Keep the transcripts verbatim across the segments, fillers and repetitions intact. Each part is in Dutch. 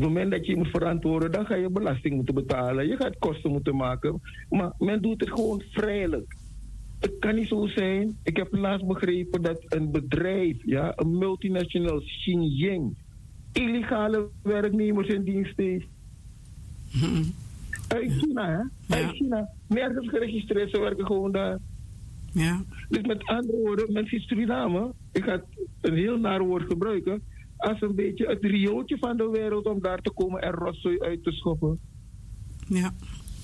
het moment dat je moet verantwoorden, dan ga je belasting moeten betalen. Je gaat kosten moeten maken. Maar men doet het gewoon vrijelijk. Het kan niet zo zijn. Ik heb laatst begrepen dat een bedrijf, ja, een multinational Xinjiang, illegale werknemers in dienst heeft. Hmm. Uit China, hè? Uit Ja. China. Nergens geregistreerd, ze werken gewoon daar. Ja. Dus met andere woorden, mensen in Suriname, ik ga een heel naar woord gebruiken, als een beetje het riooltje van de wereld om daar te komen en rotzooi uit te schoppen. Ja.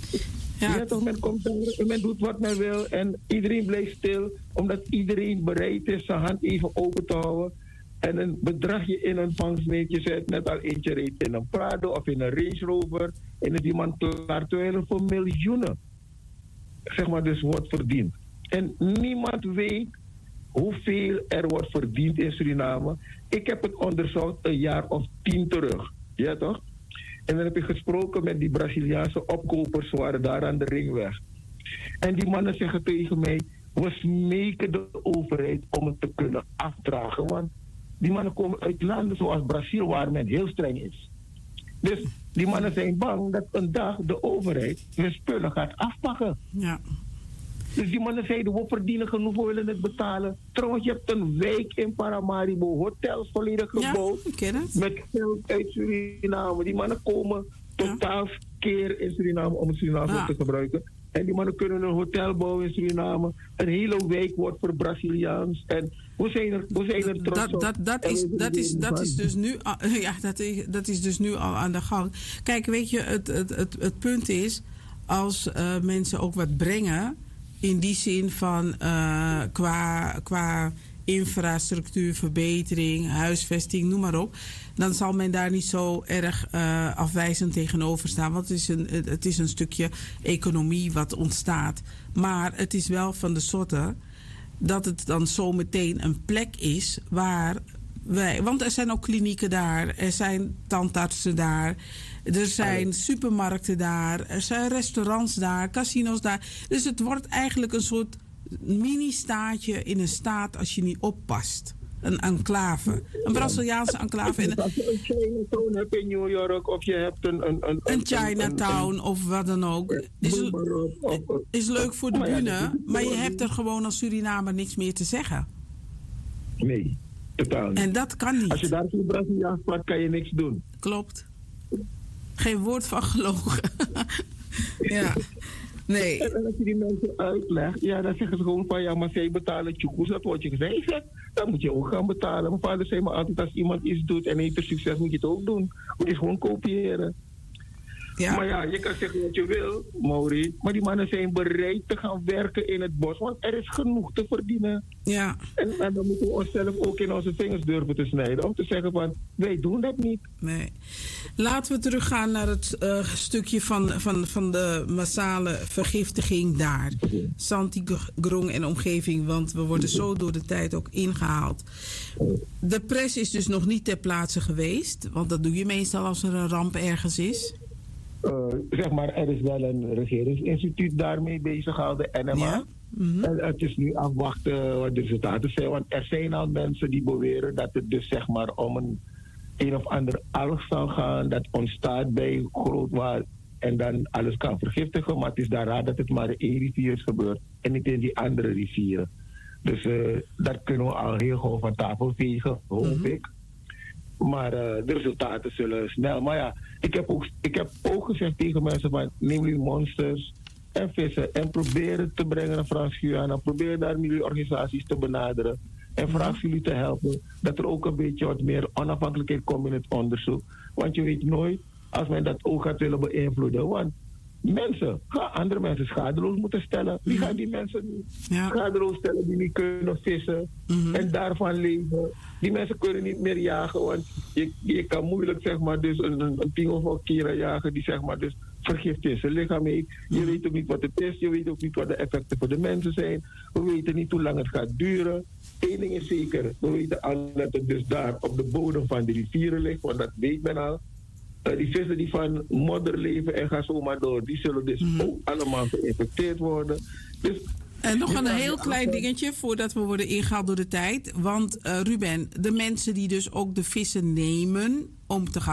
Ja, Ja. toch, men komt daar, men doet wat men wil en iedereen blijft stil, omdat iedereen bereid is zijn hand even open te houden en een bedragje in een vangstmeetje zet, net al eentje reed in een Prado of in een Range Rover en is die man klaar, terwijl er voor miljoenen, zeg maar, dus wordt verdiend. En niemand weet hoeveel er wordt verdiend in Suriname. Ik heb het onderzocht een jaar of tien terug. Ja, toch? En dan heb ik gesproken met die Braziliaanse opkopers, waren daar aan de ringweg. En die mannen zeggen tegen mij, we smeken de overheid om het te kunnen afdragen. Want die mannen komen uit landen zoals Brazil, waar men heel streng is. Dus die mannen zijn bang dat een dag de overheid hun spullen gaat afpakken. Ja. Dus die mannen zeiden, we verdienen genoeg, we willen het betalen. Trouwens, je hebt een wijk in Paramaribo, hotels volledig gebouwd. Ja, ik ken het. Met geld uit Suriname. Die mannen komen totaal keer in Suriname om het Suriname Ja. te gebruiken. En die mannen kunnen een hotel bouwen in Suriname. Een hele wijk wordt voor Braziliaans. En we zijn er, we zijn er trots Dat, op. dat, dat, En is, we dat, is, zijn dat er is van. dus nu al, ja, dat is, dat is dus nu al aan de gang. Kijk, weet je, het, het, het, het punt is, als uh, mensen ook wat brengen, in die zin van uh, qua, qua infrastructuur, verbetering, huisvesting, noem maar op, dan zal men daar niet zo erg uh, afwijzend tegenover staan. Want het is, een, het is een stukje economie wat ontstaat. Maar het is wel van de sorte dat het dan zo meteen een plek is waar wij... Want er zijn ook klinieken daar, er zijn tandartsen daar, er zijn supermarkten daar, er zijn restaurants daar, casino's daar. Dus het wordt eigenlijk een soort mini-staatje in een staat als je niet oppast. Een enclave. Een Braziliaanse enclave. En als je een Chinatown hebt in New York of je hebt een... Een, een, een Chinatown een, of wat dan ook. Is, is leuk voor de bühne, maar je hebt er gewoon als Surinamer niks meer te zeggen. Nee, totaal niet. En dat kan niet. Als je daar in Braziliaans praat, kan je niks doen. Klopt. Geen woord van gelogen. Ja. Nee. En als je die mensen uitlegt, ja, dan zeggen ze gewoon van ja, maar zij betalen tjoekoes, dat wordt je gezegd. Dan moet je ook gaan betalen. Mijn vader zei maar altijd, als iemand iets doet en heeft er succes, moet je het ook doen. Moet je gewoon kopiëren. Ja. Maar ja, je kan zeggen wat je wil, Mauri. Maar die mannen zijn bereid te gaan werken in het bos. Want er is genoeg te verdienen. Ja. En, en dan moeten we onszelf ook in onze vingers durven te snijden. Om te zeggen van, wij doen dat niet. Nee. Laten we teruggaan naar het uh, stukje van, van, van de massale vergiftiging daar. Okay. Santigrong en omgeving. Want we worden zo door de tijd ook ingehaald. De pers is dus nog niet ter plaatse geweest. Want dat doe je meestal als er een ramp ergens is. Uh, zeg maar, er is wel een regeringsinstituut daarmee bezig gehouden, N M A. Ja? Mm-hmm. En het is nu afwachten wat de resultaten zijn. Want er zijn al mensen die beweren dat het dus zeg maar om een een of ander alg zal gaan. Dat ontstaat bij grootwater en dan alles kan vergiftigen. Maar het is daar raar dat het maar in één rivier is gebeurd en niet in die andere rivieren. Dus uh, dat kunnen we al heel gewoon van tafel vegen, hoop mm-hmm. ik. Maar uh, de resultaten zullen snel. Maar ja, ik heb, ook, ik heb ook gezegd tegen mensen van neem jullie monsters en vissen en probeer het te brengen naar Frans-Guyana. Probeer daar milieuorganisaties te benaderen. En vraag jullie te helpen dat er ook een beetje wat meer onafhankelijkheid komt in het onderzoek. Want je weet nooit als men dat ook gaat willen beïnvloeden. Want mensen, gaan andere mensen schadeloos moeten stellen. Wie gaan die mensen ja. schadeloos stellen die niet kunnen vissen mm-hmm. en daarvan leven? Die mensen kunnen niet meer jagen, want je, je kan moeilijk zeg maar dus een, een, een ping of een kira jagen die zeg maar dus vergift is zijn lichaam heeft. Je weet ook niet wat het is, je weet ook niet wat de effecten voor de mensen zijn. We weten niet hoe lang het gaat duren. Eén ding is zeker, we weten al dat het dus daar op de bodem van de rivieren ligt, want dat weet men al. Uh, die vissen die van modder leven en gaan zomaar door, die zullen dus mm-hmm. ook allemaal geïnfecteerd worden. Dus en nog een heel klein dingetje voordat we worden ingehaald door de tijd. Want uh, Ruben, de mensen die dus ook de vissen nemen om te gaan